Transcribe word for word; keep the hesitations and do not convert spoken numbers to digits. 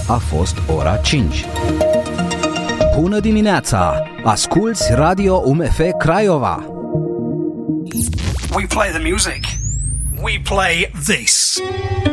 a fost ora cinci. Bună dimineața! Asculți Radio U M F Craiova! We play the music. We play this.